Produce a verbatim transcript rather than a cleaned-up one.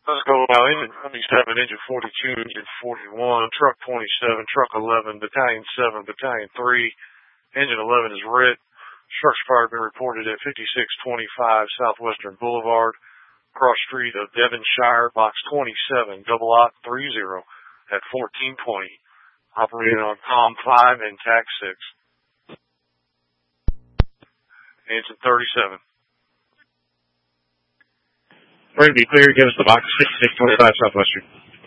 Let's go now. Engine twenty-seven, engine forty-two, engine forty-one, truck twenty-seven, truck eleven, battalion seven, battalion three, engine eleven is red. Structure fire has been reported at fifty-six twenty-five Southwestern Boulevard, cross street of Devonshire, box twenty-seven, double lot three zero at fourteen twenty. Operating on COM five and TAC six. Engine thirty-seven. Ready to be clear, give us the box sixty-six twenty-five Southwestern.